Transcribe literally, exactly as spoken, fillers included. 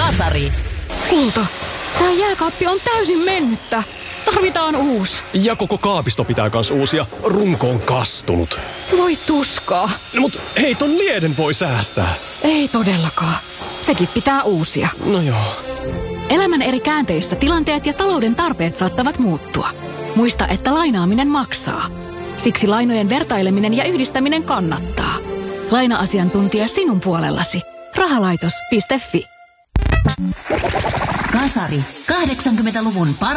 Kasari. Kulta, tää jääkaappi on täysin mennyttä. Tarvitaan uusi. Ja koko kaapisto pitää kans uusia. Runko on kastunut. Voi tuskaa. No, mut hei, ton lieden voi säästää. Ei todellakaan. Sekin pitää uusia. No joo. Elämän eri käänteissä tilanteet ja talouden tarpeet saattavat muuttua. Muista, että lainaaminen maksaa. Siksi lainojen vertaileminen ja yhdistäminen kannattaa. Laina-asiantuntija sinun puolellasi. Rahalaitos piste fi. Kasari. kahdeksankymmentäluvun par-